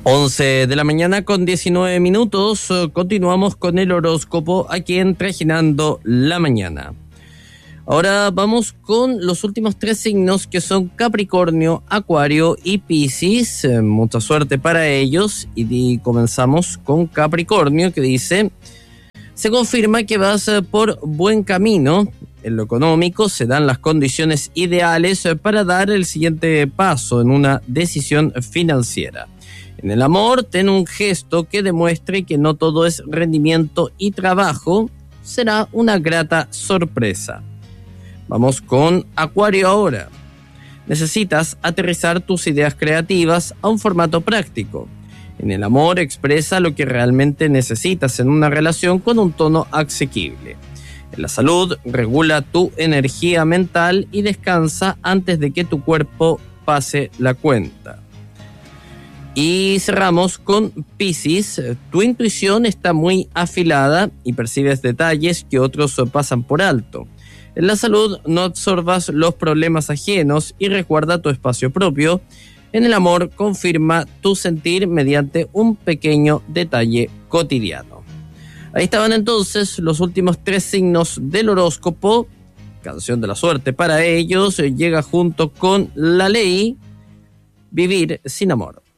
11 de la mañana con 19 minutos. Continuamos con el horóscopo aquí en Trajinando la Mañana. Ahora vamos con los últimos 3 signos, que son Capricornio, Acuario y Piscis. Mucha suerte para ellos. Y comenzamos con Capricornio, que dice: se confirma que vas por buen camino. En lo económico se dan las condiciones ideales para dar el siguiente paso en una decisión financiera. En el amor, ten un gesto que demuestre que no todo es rendimiento y trabajo. Será una grata sorpresa. Vamos con Acuario ahora. Necesitas aterrizar tus ideas creativas a un formato práctico. En el amor, expresa lo que realmente necesitas en una relación con un tono asequible. En la salud, regula tu energía mental y descansa antes de que tu cuerpo pase la cuenta. Y cerramos con Piscis. Tu intuición está muy afilada y percibes detalles que otros pasan por alto. En la salud, no absorbas los problemas ajenos y resguarda tu espacio propio. En el amor, confirma tu sentir mediante un pequeño detalle cotidiano. Ahí estaban entonces los últimos 3 signos del horóscopo. Canción de la suerte para ellos llega junto con La Ley, Vivir sin amor.